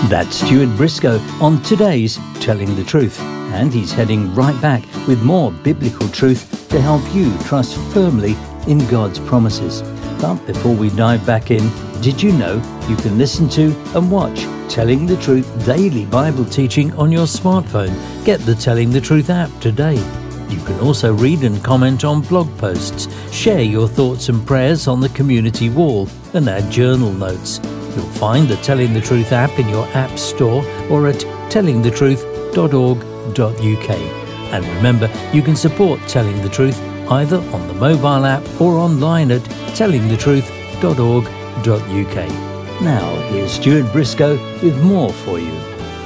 That's Stuart Briscoe on today's Telling the Truth. And he's heading right back with more biblical truth to help you trust firmly in God's promises. But before we dive back in, did you know you can listen to and watch Telling the Truth daily Bible teaching on your smartphone? Get the Telling the Truth app today. You can also read and comment on blog posts, share your thoughts and prayers on the community wall, and add journal notes. You'll find the Telling the Truth app in your app store or at tellingthetruth.org.uk. And remember, you can support Telling the Truth either on the mobile app or online at tellingthetruth.org.uk. Now, here's Stuart Briscoe with more for you.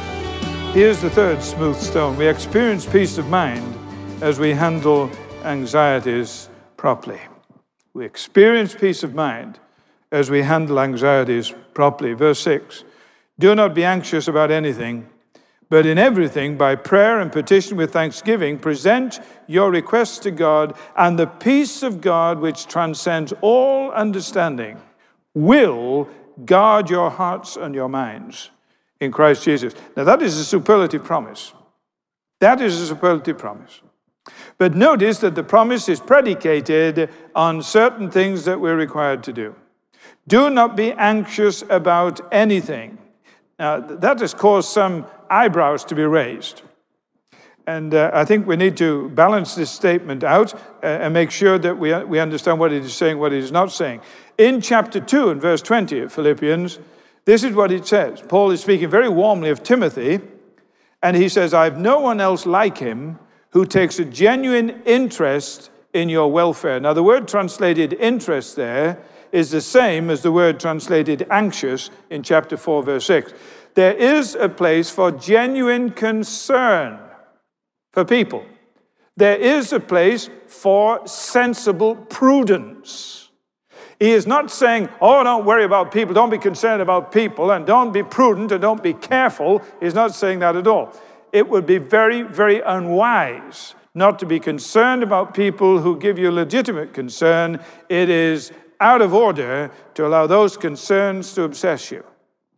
Here's the third smooth stone. We experience peace of mind as we handle anxieties properly. We experience peace of mind as we handle anxieties properly. Verse 6, do not be anxious about anything, but in everything, by prayer and petition with thanksgiving, present your requests to God, and the peace of God, which transcends all understanding, will guard your hearts and your minds in Christ Jesus. Now that is a superlative promise. That is a superlative promise. But notice that the promise is predicated on certain things that we're required to do. Do not be anxious about anything. Now, that has caused some eyebrows to be raised. And I think we need to balance this statement out and make sure that we understand what it is saying, what it is not saying. In chapter 2 and verse 20 of Philippians, this is what it says. Paul is speaking very warmly of Timothy, and he says, I have no one else like him who takes a genuine interest in your welfare. Now, the word translated interest there is the same as the word translated anxious in chapter 4, verse 6. There is a place for genuine concern for people. There is a place for sensible prudence. He is not saying, oh, don't worry about people, don't be concerned about people, and don't be prudent, and don't be careful. He's not saying that at all. It would be very, very unwise not to be concerned about people who give you legitimate concern. It is out of order to allow those concerns to obsess you.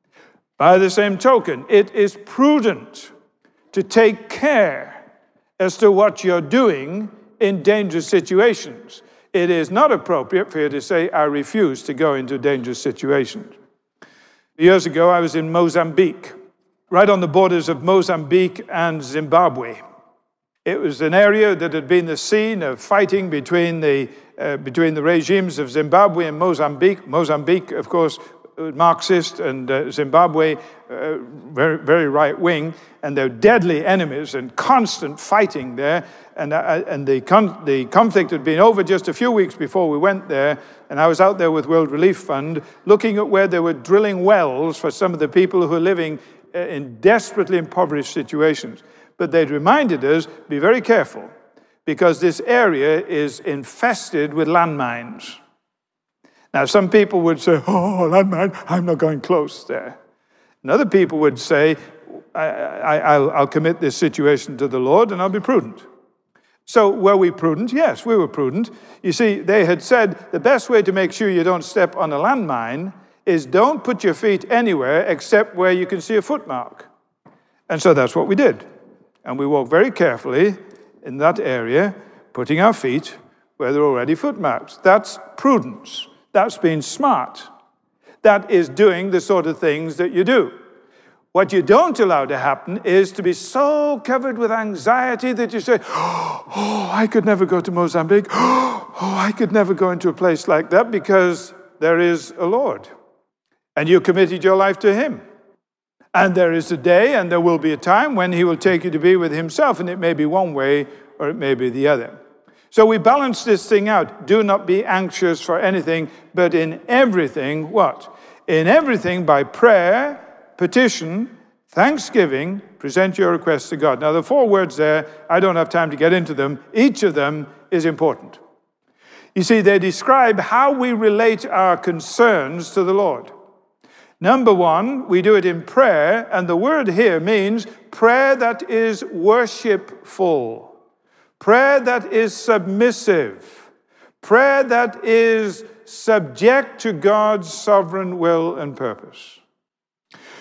By the same token, it is prudent to take care as to what you're doing in dangerous situations. It is not appropriate for you to say, I refuse to go into dangerous situations. Years ago, I was in Mozambique, right on the borders of Mozambique and Zimbabwe. It was an area that had been the scene of fighting between the regimes of Zimbabwe and Mozambique. Mozambique, of course, Marxist, and Zimbabwe, very, very right-wing, and they're deadly enemies and constant fighting there. And the conflict had been over just a few weeks before we went there, and I was out there with World Relief Fund looking at where they were drilling wells for some of the people who are living in desperately impoverished situations. But they'd reminded us, be very careful, because this area is infested with landmines. Now, some people would say, oh, landmine, I'm not going close there. And other people would say, I'll commit this situation to the Lord and I'll be prudent. So were we prudent? Yes, we were prudent. You see, they had said the best way to make sure you don't step on a landmine is don't put your feet anywhere except where you can see a footmark. And so that's what we did. And we walked very carefully in that area, putting our feet where there are already footmarks. That's prudence. That's being smart. That is doing the sort of things that you do. What you don't allow to happen is to be so covered with anxiety that you say, oh, I could never go to Mozambique. Oh, I could never go into a place like that, because there is a Lord. And you committed your life to him. And there is a day and there will be a time when he will take you to be with himself, and it may be one way or it may be the other. So we balance this thing out. Do not be anxious for anything, but in everything, what? In everything, by prayer, petition, thanksgiving, present your requests to God. Now, the 4 words there, I don't have time to get into them. Each of them is important. You see, they describe how we relate our concerns to the Lord. Number 1, we do it in prayer, and the word here means prayer that is worshipful. Prayer that is submissive. Prayer that is subject to God's sovereign will and purpose.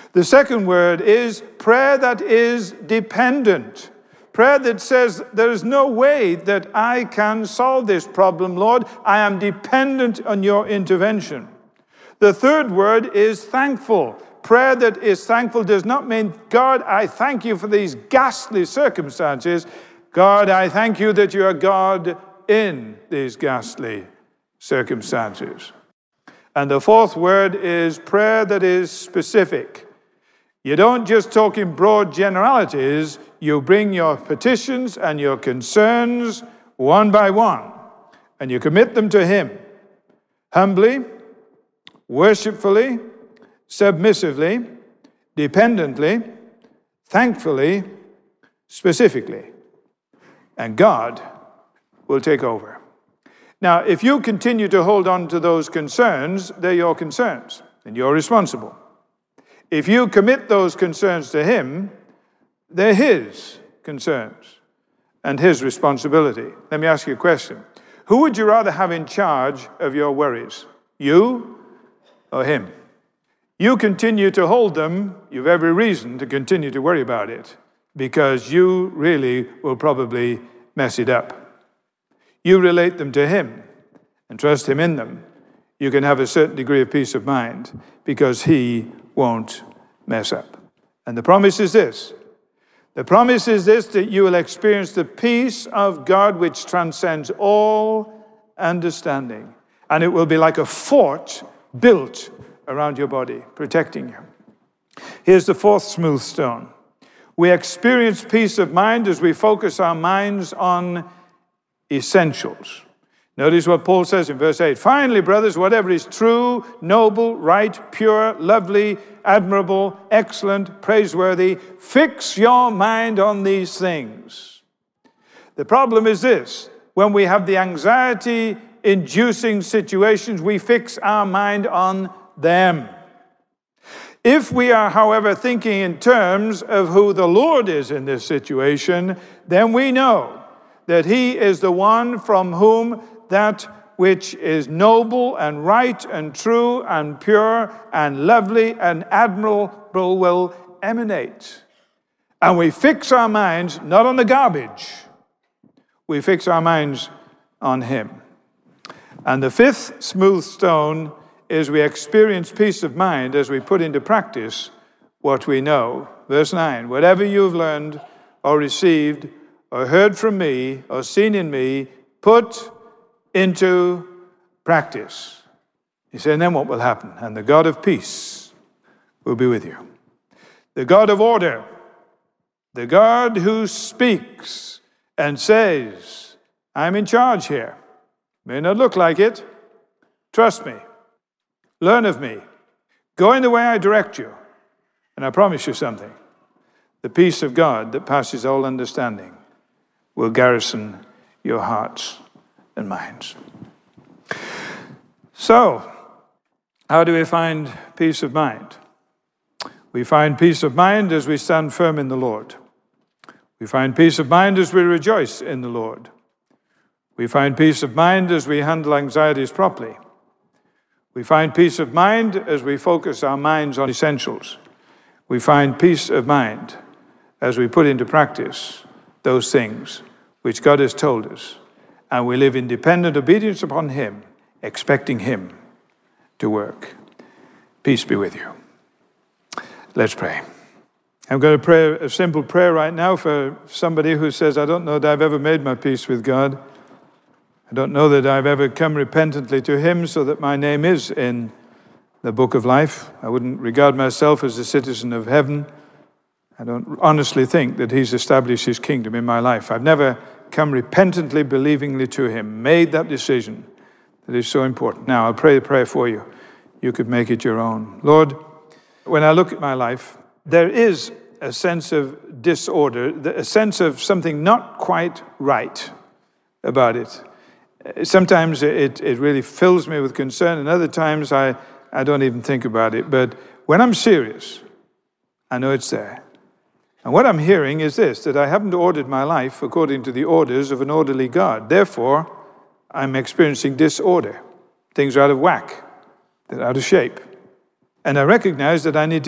The second word is prayer that is dependent. Prayer that says, there is no way that I can solve this problem, Lord. I am dependent on your intervention. The third word is thankful. Prayer that is thankful does not mean, God, I thank you for these ghastly circumstances. God, I thank you that you are God in these ghastly circumstances. And the fourth word is prayer that is specific. You don't just talk in broad generalities. You bring your petitions and your concerns one by one, and you commit them to him, humbly, worshipfully, submissively, dependently, thankfully, specifically. And God will take over. Now, if you continue to hold on to those concerns, they're your concerns, and you're responsible. If you commit those concerns to him, they're his concerns and his responsibility. Let me ask you a question. Who would you rather have in charge of your worries? You or him? You continue to hold them, you've every reason to continue to worry about it, because you really will probably mess it up. You relate them to him and trust him in them. You can have a certain degree of peace of mind because he won't mess up. And the promise is this. The promise is this, that you will experience the peace of God which transcends all understanding. And it will be like a fort built around your body, protecting you. Here's the fourth smooth stone. We experience peace of mind as we focus our minds on essentials. Notice what Paul says in verse 8. Finally, brothers, whatever is true, noble, right, pure, lovely, admirable, excellent, praiseworthy, fix your mind on these things. The problem is this. When we have the anxiety-inducing situations, we fix our mind on them. If we are, however, thinking in terms of who the Lord is in this situation, then we know that he is the one from whom that which is noble and right and true and pure and lovely and admirable will emanate. And we fix our minds not on the garbage. We fix our minds on him. And the fifth smooth stone is we experience peace of mind as we put into practice what we know. Verse 9, whatever you've learned or received or heard from me or seen in me, put into practice. He said, and then what will happen? And the God of peace will be with you. The God of order, the God who speaks and says, I'm in charge here. May not look like it. Trust me. Learn of me. Go in the way I direct you. And I promise you something. The peace of God that passes all understanding will garrison your hearts and minds. So, how do we find peace of mind? We find peace of mind as we stand firm in the Lord. We find peace of mind as we rejoice in the Lord. We find peace of mind as we handle anxieties properly. We find peace of mind as we focus our minds on essentials. We find peace of mind as we put into practice those things which God has told us. And we live in dependent obedience upon him, expecting him to work. Peace be with you. Let's pray. I'm going to pray a simple prayer right now for somebody who says, I don't know that I've ever made my peace with God. I don't know that I've ever come repentantly to him so that my name is in the book of life. I wouldn't regard myself as a citizen of heaven. I don't honestly think that he's established his kingdom in my life. I've never come repentantly, believingly to him, made that decision that is so important. Now, I'll pray a prayer for you. You could make it your own. Lord, when I look at my life, there is a sense of disorder, a sense of something not quite right about it. Sometimes it really fills me with concern, and other times I don't even think about it. But when I'm serious, I know it's there. And what I'm hearing is this, that I haven't ordered my life according to the orders of an orderly God. Therefore, I'm experiencing disorder. Things are out of whack. They're out of shape. And I recognize that I need to